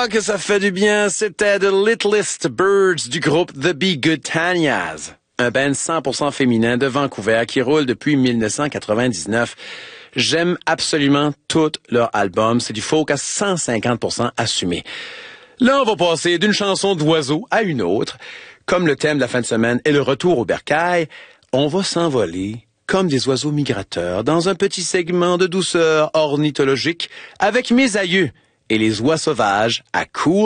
Ah, que ça fait du bien, c'était The Littlest Birds du groupe The Be Good Tanyas, un band 100% féminin de Vancouver qui roule depuis 1999. J'aime absolument tous leurs albums, c'est du folk à 150% assumé. Là, on va passer d'une chanson d'oiseau à une autre. Comme le thème de la fin de semaine est le retour au bercail, on va s'envoler comme des oiseaux migrateurs dans un petit segment de douceur ornithologique avec mes aïeux et les oies sauvages à Cool